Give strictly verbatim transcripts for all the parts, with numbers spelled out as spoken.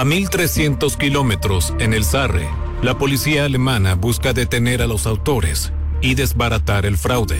A mil trescientos kilómetros en el Sarre, la policía alemana busca detener a los autores y desbaratar el fraude.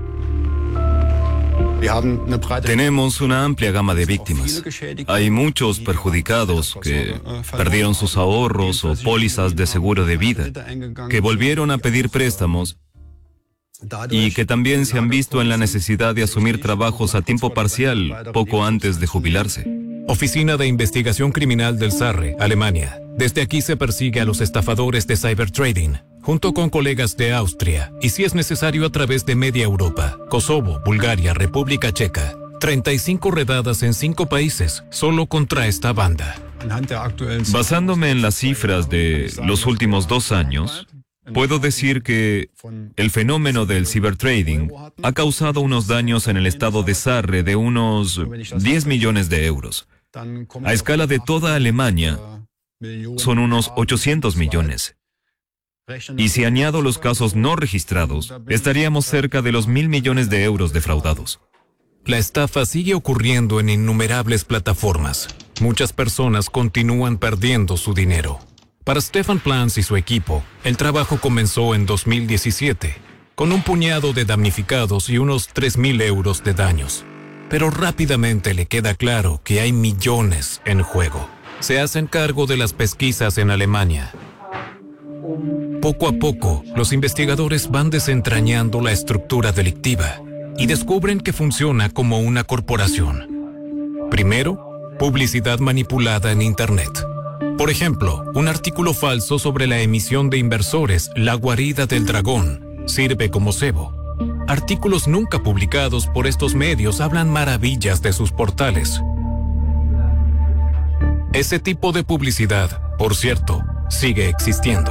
Tenemos una amplia gama de víctimas. Hay muchos perjudicados que perdieron sus ahorros o pólizas de seguro de vida, que volvieron a pedir préstamos y que también se han visto en la necesidad de asumir trabajos a tiempo parcial poco antes de jubilarse. Oficina de Investigación Criminal del Sarre, Alemania. Desde aquí se persigue a los estafadores de cybertrading, junto con colegas de Austria, y si es necesario a través de media Europa, Kosovo, Bulgaria, República Checa. treinta y cinco redadas en cinco países, solo contra esta banda. Basándome en las cifras de los últimos dos años, puedo decir que el fenómeno del cibertrading ha causado unos daños en el estado de Sarre de unos diez millones de euros. A escala de toda Alemania, son unos ochocientos millones. Y si añado los casos no registrados, estaríamos cerca de los mil millones de euros defraudados. La estafa sigue ocurriendo en innumerables plataformas. Muchas personas continúan perdiendo su dinero. Para Stefan Plans y su equipo, el trabajo comenzó en dos mil diecisiete, con un puñado de damnificados y unos tres mil euros de daños. Pero rápidamente le queda claro que hay millones en juego. Se hacen cargo de las pesquisas en Alemania. Poco a poco, los investigadores van desentrañando la estructura delictiva y descubren que funciona como una corporación. Primero, publicidad manipulada en Internet. Por ejemplo, un artículo falso sobre la emisión de inversores, La guarida del dragón, sirve como cebo. Artículos nunca publicados por estos medios hablan maravillas de sus portales. Ese tipo de publicidad, por cierto, sigue existiendo.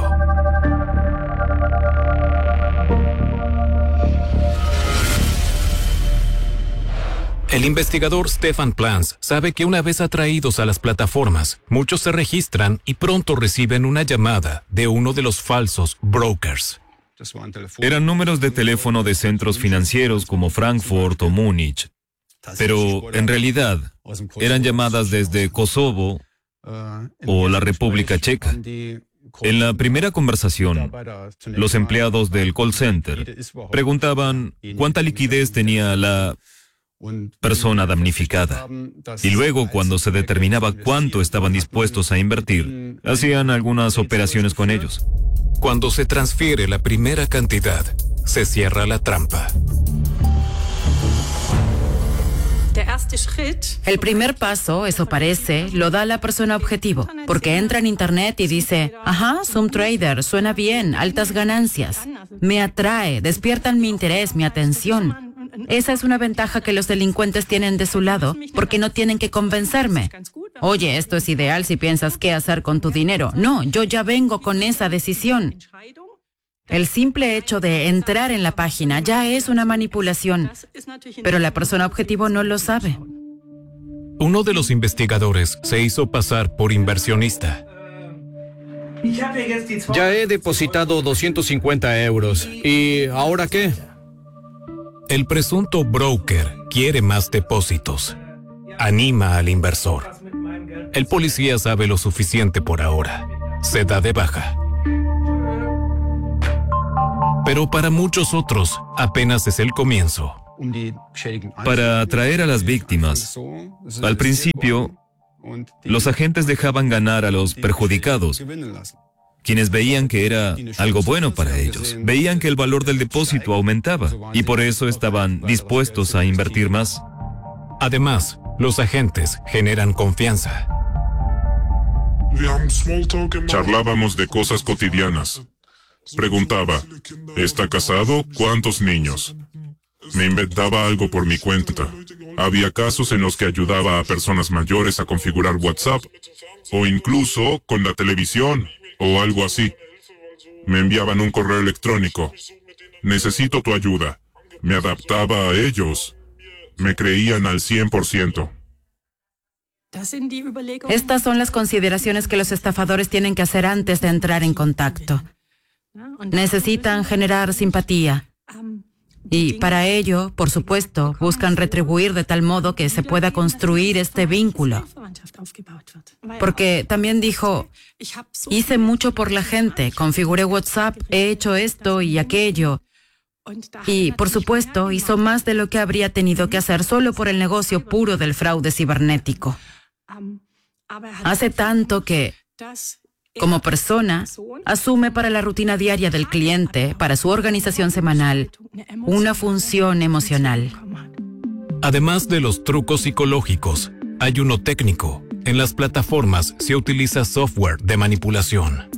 El investigador Stefan Plans sabe que una vez atraídos a las plataformas, muchos se registran y pronto reciben una llamada de uno de los falsos brokers. Eran números de teléfono de centros financieros como Frankfurt o Múnich, pero en realidad eran llamadas desde Kosovo o la República Checa. En la primera conversación, los empleados del call center preguntaban cuánta liquidez tenía la persona damnificada. Y luego, cuando se determinaba cuánto estaban dispuestos a invertir, hacían algunas operaciones con ellos. Cuando se transfiere la primera cantidad, se cierra la trampa. El primer paso, eso parece, lo da la persona objetivo, porque entra en internet y dice, ajá, Zoom Trader, suena bien, altas ganancias. Me atrae, despiertan mi interés, mi atención. Esa es una ventaja que los delincuentes tienen de su lado, porque no tienen que convencerme. Oye, esto es ideal si piensas qué hacer con tu dinero. No, yo ya vengo con esa decisión. El simple hecho de entrar en la página ya es una manipulación, pero la persona objetivo no lo sabe. Uno de los investigadores se hizo pasar por inversionista. Ya he depositado doscientos cincuenta euros. ¿Y ahora qué? El presunto broker quiere más depósitos. Anima al inversor. El policía sabe lo suficiente por ahora. Se da de baja. Pero para muchos otros, apenas es el comienzo. Para atraer a las víctimas, al principio, los agentes dejaban ganar a los perjudicados, quienes veían que era algo bueno para ellos. Veían que el valor del depósito aumentaba y por eso estaban dispuestos a invertir más. Además, los agentes generan confianza. Charlábamos de cosas cotidianas. Preguntaba, ¿está casado? ¿Cuántos niños? Me inventaba algo por mi cuenta. Había casos en los que ayudaba a personas mayores a configurar WhatsApp, o incluso con la televisión, o algo así. Me enviaban un correo electrónico. Necesito tu ayuda. Me adaptaba a ellos. Me creían al cien por ciento. Estas son las consideraciones que los estafadores tienen que hacer antes de entrar en contacto. Necesitan generar simpatía. Y para ello, por supuesto, buscan retribuir de tal modo que se pueda construir este vínculo. Porque también dijo, hice mucho por la gente, configuré WhatsApp, he hecho esto y aquello. Y, por supuesto, hizo más de lo que habría tenido que hacer solo por el negocio puro del fraude cibernético. Hace tanto que, como persona, asume para la rutina diaria del cliente, para su organización semanal, una función emocional. Además de los trucos psicológicos, hay uno técnico. En las plataformas se utiliza software de manipulación.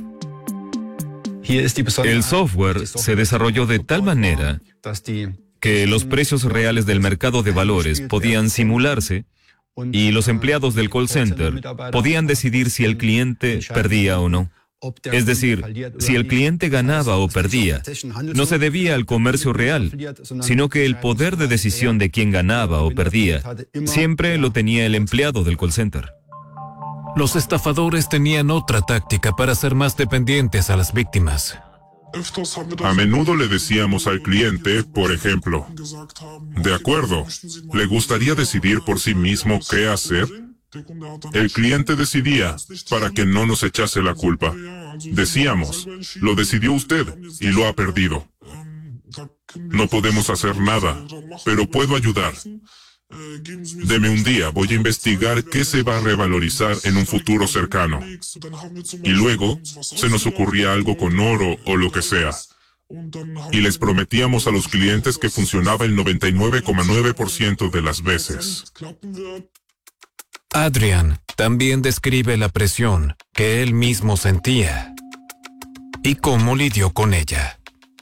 El software se desarrolló de tal manera que los precios reales del mercado de valores podían simularse y los empleados del call center podían decidir si el cliente perdía o no. Es decir, si el cliente ganaba o perdía, no se debía al comercio real, sino que el poder de decisión de quién ganaba o perdía siempre lo tenía el empleado del call center. Los estafadores tenían otra táctica para hacer más dependientes a las víctimas. A menudo le decíamos al cliente, por ejemplo, de acuerdo, ¿le gustaría decidir por sí mismo qué hacer? El cliente decidía para que no nos echase la culpa. Decíamos, lo decidió usted y lo ha perdido. No podemos hacer nada, pero puedo ayudar. Deme un día, voy a investigar qué se va a revalorizar en un futuro cercano. Y luego se nos ocurría algo con oro o lo que sea. Y les prometíamos a los clientes que funcionaba el noventa y nueve coma nueve por ciento de las veces. Adrian también describe la presión que él mismo sentía y cómo lidió con ella.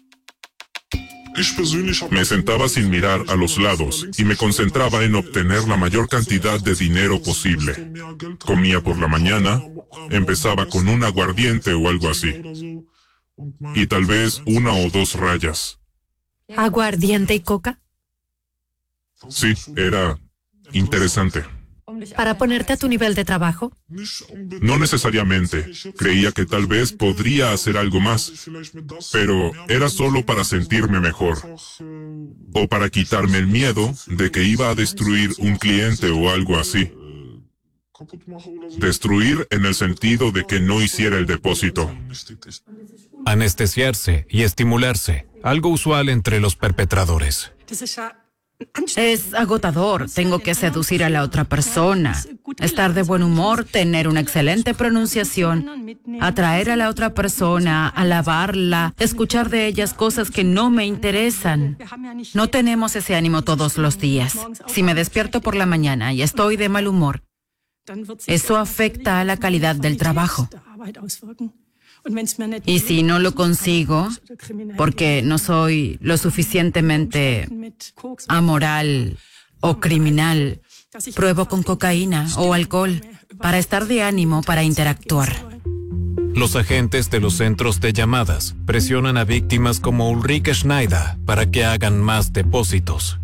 Me sentaba sin mirar a los lados y me concentraba en obtener la mayor cantidad de dinero posible. Comía por la mañana, empezaba con un aguardiente o algo así. Y tal vez una o dos rayas. ¿Aguardiente y coca? Sí, era interesante. ¿Para ponerte a tu nivel de trabajo? No necesariamente. Creía que tal vez podría hacer algo más, pero era solo para sentirme mejor. O para quitarme el miedo de que iba a destruir un cliente o algo así. Destruir en el sentido de que no hiciera el depósito. Anestesiarse y estimularse, algo usual entre los perpetradores. Es agotador, tengo que seducir a la otra persona, estar de buen humor, tener una excelente pronunciación, atraer a la otra persona, alabarla, escuchar de ellas cosas que no me interesan. No tenemos ese ánimo todos los días. Si me despierto por la mañana y estoy de mal humor, eso afecta a la calidad del trabajo. Y si no lo consigo, porque no soy lo suficientemente amoral o criminal, pruebo con cocaína o alcohol para estar de ánimo para interactuar. Los agentes de los centros de llamadas presionan a víctimas como Ulrike Schneider para que hagan más depósitos.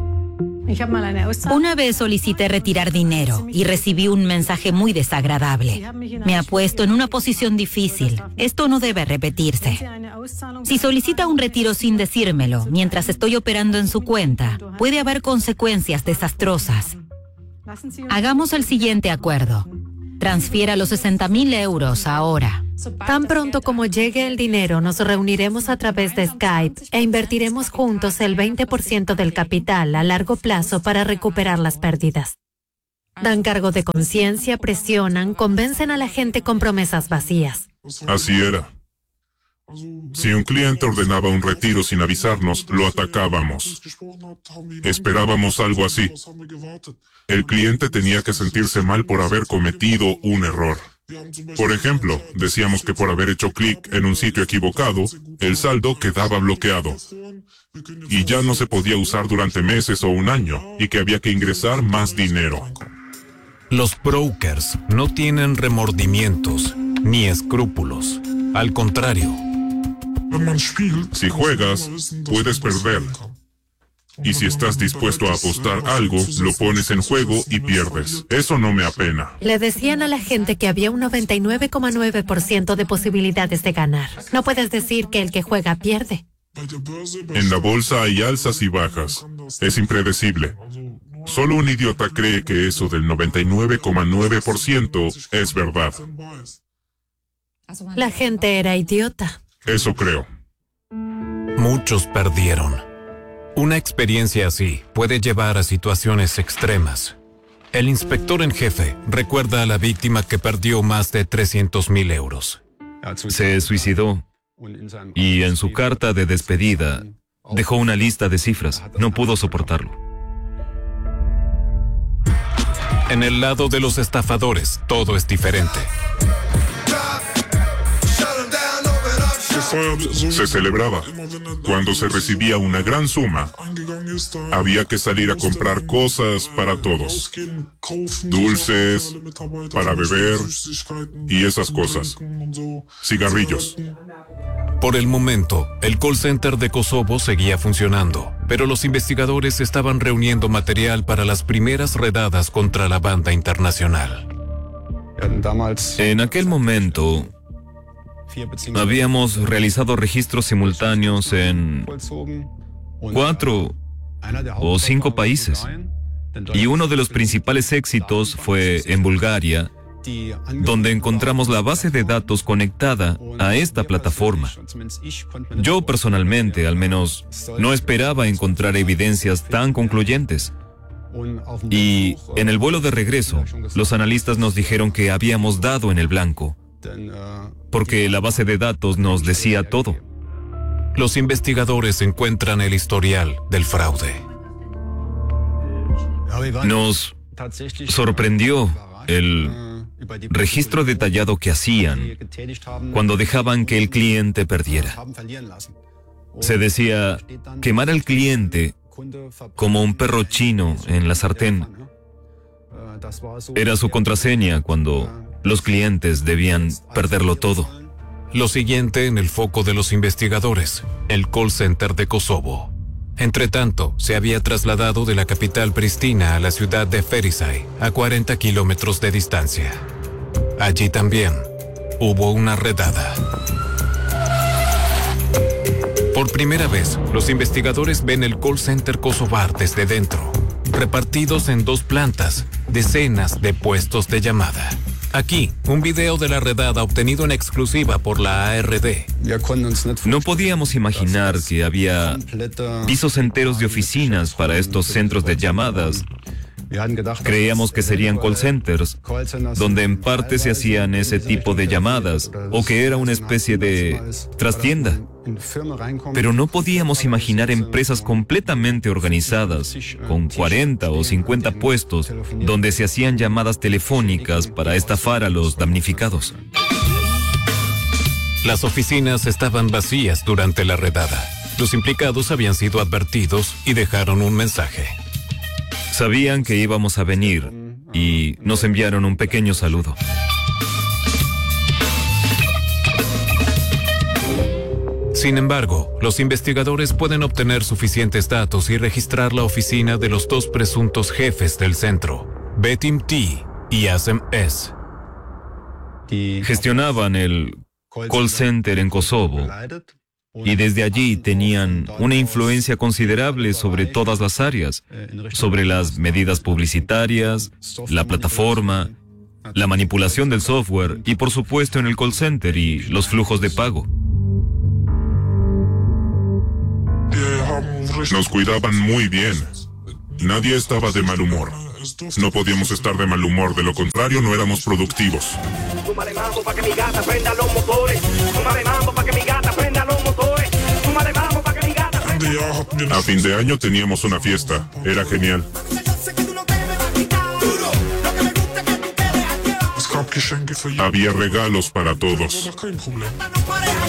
Una vez solicité retirar dinero y recibí un mensaje muy desagradable. Me ha puesto en una posición difícil. Esto no debe repetirse. Si solicita un retiro sin decírmelo mientras estoy operando en su cuenta, puede haber consecuencias desastrosas. Hagamos el siguiente acuerdo. Transfiera los sesenta mil euros ahora. Tan pronto como llegue el dinero, nos reuniremos a través de Skype e invertiremos juntos el veinte por ciento del capital a largo plazo para recuperar las pérdidas. Dan cargo de conciencia, presionan, convencen a la gente con promesas vacías. Así era. Si un cliente ordenaba un retiro sin avisarnos, lo atacábamos. Esperábamos algo así. El cliente tenía que sentirse mal por haber cometido un error. Por ejemplo, decíamos que por haber hecho clic en un sitio equivocado, el saldo quedaba bloqueado. Y ya no se podía usar durante meses o un año, y que había que ingresar más dinero. Los brokers no tienen remordimientos ni escrúpulos. Al contrario. Si juegas, puedes perder. Y si estás dispuesto a apostar algo, lo pones en juego y pierdes. Eso no me apena. Le decían a la gente que había un noventa y nueve coma nueve por ciento de posibilidades de ganar. No puedes decir que el que juega pierde. En la bolsa hay alzas y bajas. Es impredecible. Solo un idiota cree que eso del noventa y nueve coma nueve por ciento es verdad. La gente era idiota. Eso creo. Muchos perdieron. Una experiencia así puede llevar a situaciones extremas. El inspector en jefe recuerda a la víctima que perdió más de trescientos mil euros. Se suicidó y en su carta de despedida dejó una lista de cifras. No pudo soportarlo. En el lado de los estafadores, todo es diferente. Se celebraba. Cuando se recibía una gran suma, había que salir a comprar cosas para todos. Dulces, para beber y esas cosas. Cigarrillos. Por el momento, el call center de Kosovo seguía funcionando, pero los investigadores estaban reuniendo material para las primeras redadas contra la banda internacional. En aquel momento, habíamos realizado registros simultáneos en cuatro o cinco países. Y uno de los principales éxitos fue en Bulgaria, donde encontramos la base de datos conectada a esta plataforma. Yo personalmente, al menos, no esperaba encontrar evidencias tan concluyentes. Y en el vuelo de regreso, los analistas nos dijeron que habíamos dado en el blanco, porque la base de datos nos decía todo. Los investigadores encuentran el historial del fraude. Nos sorprendió el registro detallado que hacían cuando dejaban que el cliente perdiera. Se decía quemar al cliente como un perro chino en la sartén. Era su contraseña cuando los clientes debían perderlo todo. Lo siguiente en el foco de los investigadores, el call center de Kosovo. Entretanto, se había trasladado de la capital Pristina a la ciudad de Ferisay, a cuarenta kilómetros de distancia. Allí también hubo una redada. Por primera vez, los investigadores ven el call center kosovar desde dentro, repartidos en dos plantas, decenas de puestos de llamada. Aquí, un video de la redada obtenido en exclusiva por la A R D. No podíamos imaginar que había pisos enteros de oficinas para estos centros de llamadas. Creíamos que serían call centers, donde en parte se hacían ese tipo de llamadas, o que era una especie de trastienda. Pero no podíamos imaginar empresas completamente organizadas, con cuarenta o cincuenta puestos, donde se hacían llamadas telefónicas para estafar a los damnificados. Las oficinas estaban vacías durante la redada. Los implicados habían sido advertidos y dejaron un mensaje. Sabían que íbamos a venir y nos enviaron un pequeño saludo. Sin embargo, los investigadores pueden obtener suficientes datos y registrar la oficina de los dos presuntos jefes del centro, Betim T y Asem S. Gestionaban el call center en Kosovo y desde allí tenían una influencia considerable sobre todas las áreas, sobre las medidas publicitarias, la plataforma, la manipulación del software y por supuesto en el call center y los flujos de pago. Nos cuidaban muy bien. Nadie estaba de mal humor. No podíamos estar de mal humor, de lo contrario no éramos productivos. A fin de año teníamos una fiesta. Era genial. Había regalos para todos.